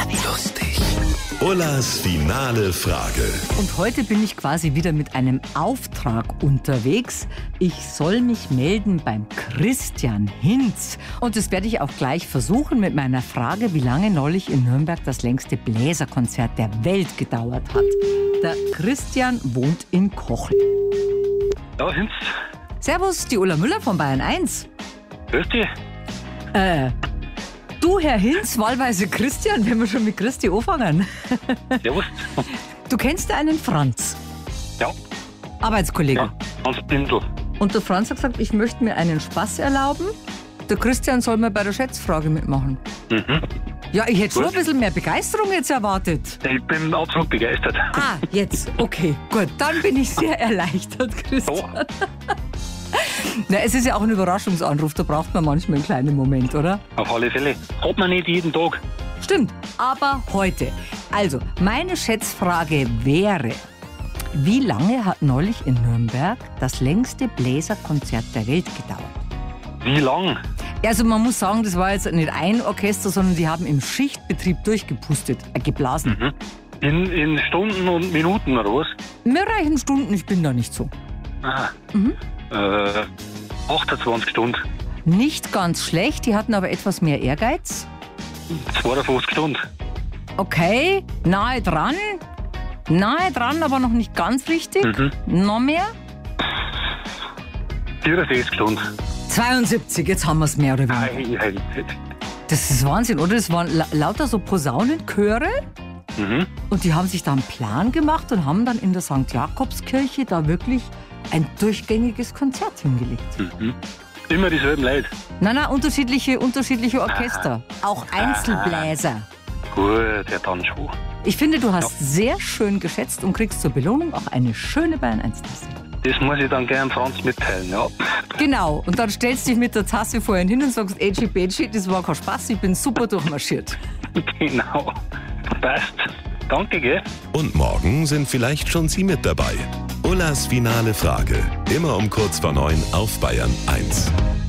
lustig. Ullas finale Frage. Und heute bin ich quasi wieder mit einem Auftrag unterwegs. Ich soll mich melden beim Christian Hinz. Und das werde ich auch gleich versuchen mit meiner Frage, wie lange neulich in Nürnberg das längste Bläserkonzert der Welt gedauert hat. Der Christian wohnt in Kochel. Ja, Hinz. Servus, die Ulla Müller von Bayern 1. Grüß dich. Du, Herr Hinz, wahlweise Christian, wenn wir schon mit Christi anfangen. Servus. Du kennst einen Franz, Ja, Arbeitskollege. ja, Hans Bindel. Und der Franz hat gesagt, ich möchte mir einen Spaß erlauben. Der Christian soll mir bei der Schätzfrage mitmachen. Ja, ich hätte schon ein bisschen mehr Begeisterung jetzt erwartet. Ich bin absolut begeistert. Ah, jetzt, okay, gut. Dann bin ich sehr erleichtert, Christian. Na, es ist ja auch ein Überraschungsanruf, da braucht man manchmal einen kleinen Moment, oder? Auf alle Fälle. Hat man nicht jeden Tag. Stimmt, aber heute. Also, meine Schätzfrage wäre, wie lange hat neulich in Nürnberg das längste Bläserkonzert der Welt gedauert? Wie lang? Also man muss sagen, das war jetzt nicht ein Orchester, sondern die haben im Schichtbetrieb durchgepustet, geblasen. In Stunden und Minuten oder was? Mir reichen Stunden, ich bin da nicht so. Aha. 28 Stunden. Nicht ganz schlecht, die hatten aber etwas mehr Ehrgeiz. 52 Stunden. Okay, nahe dran, aber noch nicht ganz richtig. Noch mehr? 64 Stunden. 72, jetzt haben wir es mehr oder weniger. Ei. Das ist Wahnsinn, oder? Das waren lauter so Posaunenchöre. Und die haben sich da einen Plan gemacht und haben dann in der St. Jakobskirche da wirklich ein durchgängiges Konzert hingelegt. Immer dieselben Leute. Nein, unterschiedliche Orchester. Auch Einzelbläser. Gut, ja dann schon. Ich finde, du hast sehr schön geschätzt und kriegst zur Belohnung auch eine schöne Bayern 1-Tasse. Das muss ich dann gern Franz mitteilen, ja. Genau, und dann stellst du dich mit der Tasse vorhin hin und sagst, Edgy Bedgy, das war kein Spaß, ich bin super durchmarschiert. Genau. Passt. Danke, gell? Und morgen sind vielleicht schon Sie mit dabei. Ullas finale Frage. Immer um kurz vor 9 auf Bayern 1.